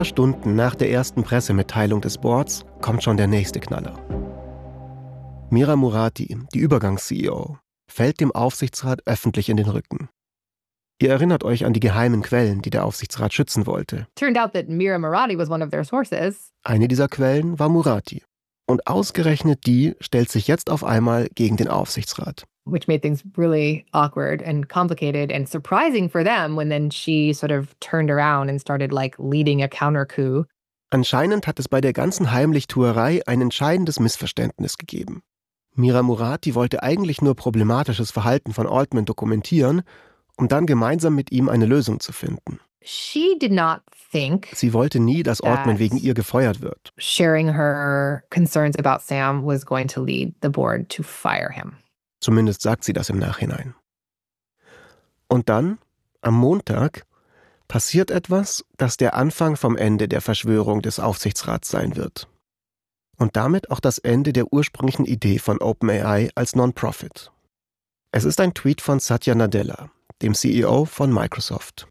Stunden nach der ersten Pressemitteilung des Boards kommt schon der nächste Knaller. Mira Murati, die Übergangs-CEO, fällt dem Aufsichtsrat öffentlich in den Rücken. Ihr erinnert euch an die geheimen Quellen, die der Aufsichtsrat schützen wollte. Turned out that Mira Murati was one of their sources. Eine dieser Quellen war Murati. Und ausgerechnet die stellt sich jetzt auf einmal gegen den Aufsichtsrat. Which made things really awkward and complicated and surprising for them when then she sort of turned around and started leading a counter coup. Anscheinend hat es bei der ganzen Heimlichtuerei ein entscheidendes Missverständnis gegeben. Mira Murati wollte eigentlich nur problematisches Verhalten von Altman dokumentieren, um dann gemeinsam mit ihm eine Lösung zu finden. She did not think Sie wollte nie, dass Altman wegen ihr gefeuert wird. sharing her concerns about Sam was going to lead the board to fire him. Zumindest sagt sie das im Nachhinein. Und dann, am Montag, passiert etwas, das der Anfang vom Ende der Verschwörung des Aufsichtsrats sein wird. Und damit auch das Ende der ursprünglichen Idee von OpenAI als Non-Profit. Es ist ein Tweet von Satya Nadella, dem CEO von Microsoft.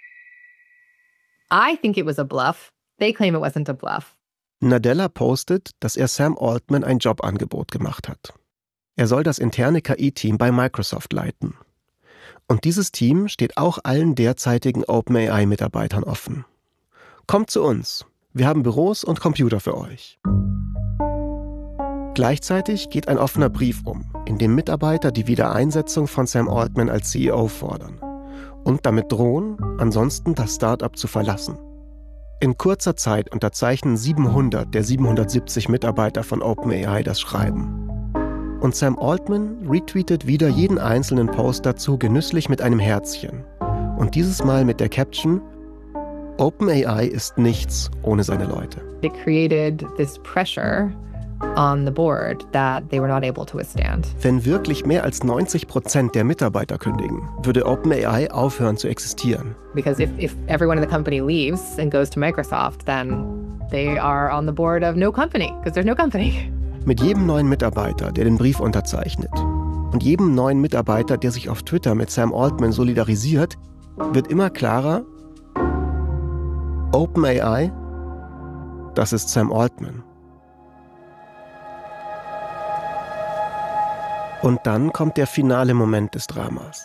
I think it was a bluff. They claim it wasn't a bluff. Nadella postet, dass er Sam Altman ein Jobangebot gemacht hat. Er soll das interne KI-Team bei Microsoft leiten. Und dieses Team steht auch allen derzeitigen OpenAI-Mitarbeitern offen. Kommt zu uns. Wir haben Büros und Computer für euch. Gleichzeitig geht ein offener Brief um, in dem Mitarbeiter die Wiedereinsetzung von Sam Altman als CEO fordern und damit drohen, ansonsten das Start-up zu verlassen. In kurzer Zeit unterzeichnen 700 der 770 Mitarbeiter von OpenAI das Schreiben. Und Sam Altman retweetet wieder jeden einzelnen Post dazu genüsslich mit einem Herzchen. Und dieses Mal mit der Caption: OpenAI ist nichts ohne seine Leute. It created this pressure on the board that they were not able to withstand. Wenn wirklich mehr als 90% der Mitarbeiter kündigen, würde OpenAI aufhören zu existieren. Because if everyone in the company leaves and goes to Microsoft, then they are on the board of no company, because there's no company. Mit jedem neuen Mitarbeiter, der den Brief unterzeichnet, und jedem neuen Mitarbeiter, der sich auf Twitter mit Sam Altman solidarisiert, wird immer klarer: OpenAI, das ist Sam Altman. Und dann kommt der finale Moment des Dramas.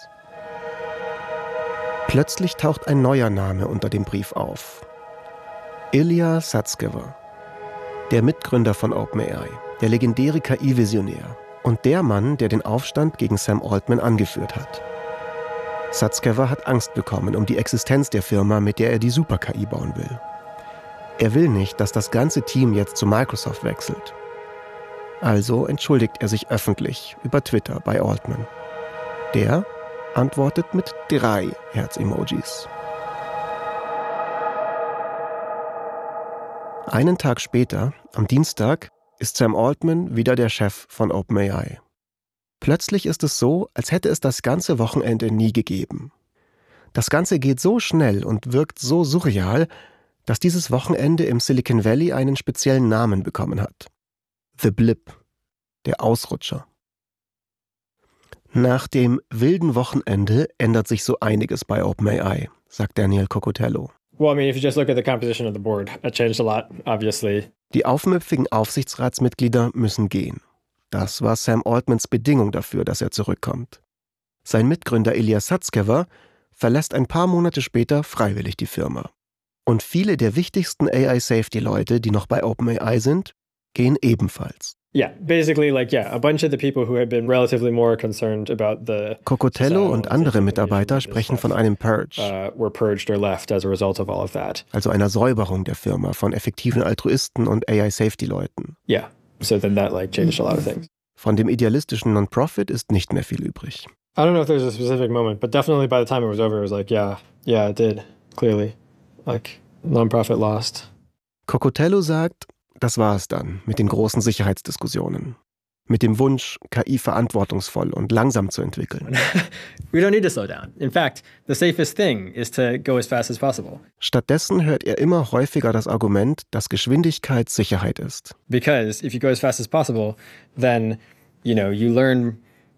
Plötzlich taucht ein neuer Name unter dem Brief auf. Ilya Sutskever, der Mitgründer von OpenAI, der legendäre KI-Visionär und der Mann, der den Aufstand gegen Sam Altman angeführt hat. Sutskever hat Angst bekommen um die Existenz der Firma, mit der er die Super-KI bauen will. Er will nicht, dass das ganze Team jetzt zu Microsoft wechselt. Also entschuldigt er sich öffentlich über Twitter bei Altman. Der antwortet mit 3 Herz-Emojis. Einen Tag später, am Dienstag, ist Sam Altman wieder der Chef von OpenAI. Plötzlich ist es so, als hätte es das ganze Wochenende nie gegeben. Das Ganze geht so schnell und wirkt so surreal, dass dieses Wochenende im Silicon Valley einen speziellen Namen bekommen hat. The Blip, der Ausrutscher. Nach dem wilden Wochenende ändert sich so einiges bei OpenAI, sagt Daniel Cocotello. Well, I mean, if you just look at the composition of the board, it changed a lot, obviously. Die aufmüpfigen Aufsichtsratsmitglieder müssen gehen. Das war Sam Altmans Bedingung dafür, dass er zurückkommt. Sein Mitgründer Ilya Sutskever verlässt ein paar Monate später freiwillig die Firma. Und viele der wichtigsten AI-Safety-Leute, die noch bei OpenAI sind, gehen ebenfalls. Yeah, basically a bunch of the people who had been relatively more concerned about the Cocotello und andere Mitarbeiter sprechen von einem Purge, were purged or left as a result of all of that. also einer Säuberung der Firma von effektiven Altruisten und AI-Safety-Leuten. Yeah, so then that changed a lot of things. Von dem idealistischen Non-Profit ist nicht mehr viel übrig. I don't know if there's a specific moment, but definitely by the time it was over, it was yeah, it did, clearly. Non-profit lost. Cocotello sagt, das war es dann mit den großen Sicherheitsdiskussionen. Mit dem Wunsch, KI verantwortungsvoll und langsam zu entwickeln. We don't need to slow down. In fact, the safest thing is to go as fast as possible. Stattdessen hört er immer häufiger das Argument, dass Geschwindigkeit Sicherheit ist. Because if you go as fast as possible, then, you learn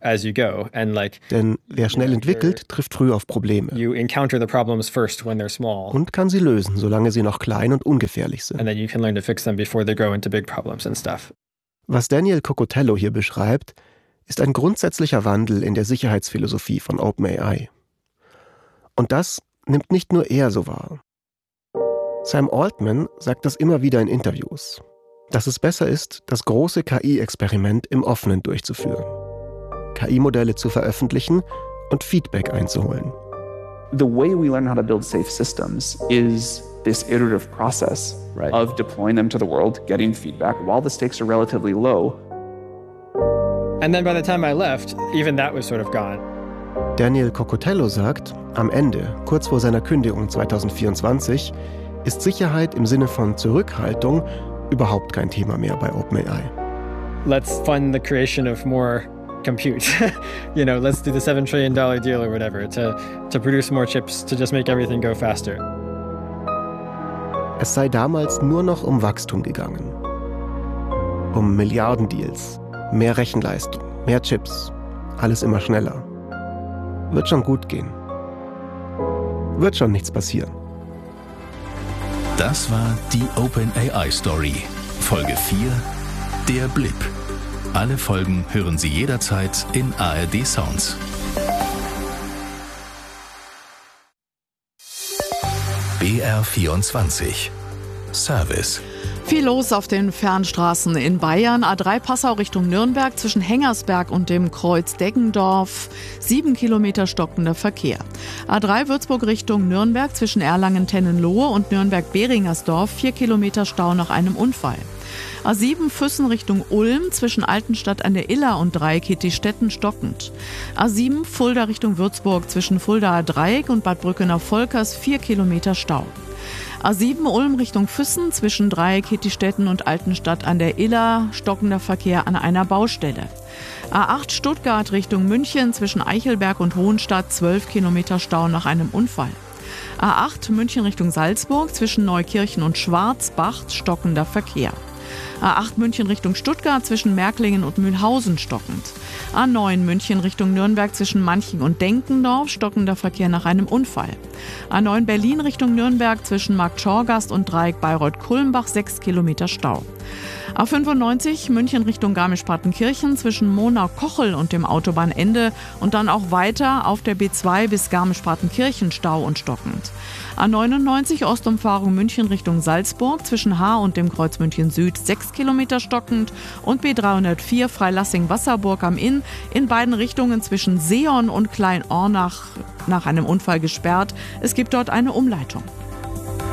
as you go. And Denn wer schnell entwickelt, trifft früh auf Probleme. You encounter the problems first when they're small. Und kann sie lösen, solange sie noch klein und ungefährlich sind. And then you can learn to fix them before they grow into big problems and stuff. Was Daniel Cocotello hier beschreibt, ist ein grundsätzlicher Wandel in der Sicherheitsphilosophie von OpenAI. Und das nimmt nicht nur er so wahr. Sam Altman sagt das immer wieder in Interviews, dass es besser ist, das große KI-Experiment im Offenen durchzuführen, KI-Modelle zu veröffentlichen und Feedback einzuholen. The way we learn how to build safe systems is this iterative process of deploying them to the world, getting feedback while the stakes are relatively low. And then by the time I left, even that was sort of gone. Daniel Cocotello sagt, am Ende, kurz vor seiner Kündigung 2024, ist Sicherheit im Sinne von Zurückhaltung überhaupt kein Thema mehr bei OpenAI. Let's fund the creation of more compute. Let's do the $7 trillion deal or whatever to produce more chips, to just make everything go faster. Es sei damals nur noch um Wachstum gegangen. Um Milliardendeals, mehr Rechenleistung, mehr Chips, alles immer schneller. Wird schon gut gehen. Wird schon nichts passieren. Das war die OpenAI Story. Folge 4, der Blip. Alle Folgen hören Sie jederzeit in ARD Sounds. BR24 Service. Viel los auf den Fernstraßen in Bayern. A3 Passau Richtung Nürnberg zwischen Hengersberg und dem Kreuz Deggendorf. 7 Kilometer stockender Verkehr. A3 Würzburg Richtung Nürnberg zwischen Erlangen-Tennenlohe und Nürnberg-Beringersdorf. 4 Kilometer Stau nach einem Unfall. A7 Füssen Richtung Ulm zwischen Altenstadt an der Iller und Dreieck-Hittistetten stockend. A7 Fulda Richtung Würzburg zwischen Fuldaer Dreieck und Bad Brückener-Volkers 4 Kilometer Stau. A7 Ulm Richtung Füssen zwischen Dreieck-Hittistetten und Altenstadt an der Iller, stockender Verkehr an einer Baustelle. A8 Stuttgart Richtung München zwischen Eichelberg und Hohenstadt 12 Kilometer Stau nach einem Unfall. A8 München Richtung Salzburg zwischen Neukirchen und Schwarzbach, stockender Verkehr. A8 München Richtung Stuttgart zwischen Märklingen und Mühlhausen stockend. A9 München Richtung Nürnberg zwischen Manching und Denkendorf, stockender Verkehr nach einem Unfall. A9 Berlin Richtung Nürnberg zwischen Marktschorgast und Dreieck Bayreuth-Kulmbach 6 Kilometer Stau. A95 München Richtung Garmisch-Partenkirchen zwischen Monau-Kochel und dem Autobahnende und dann auch weiter auf der B2 bis Garmisch-Partenkirchen Stau und stockend. A99 Ostumfahrung München Richtung Salzburg zwischen Haar und dem Kreuz München Süd 6 Kilometer stockend und B304 Freilassing-Wasserburg am Inn in beiden Richtungen zwischen Seeon und Klein-Ornach nach einem Unfall gesperrt. Es gibt dort eine Umleitung.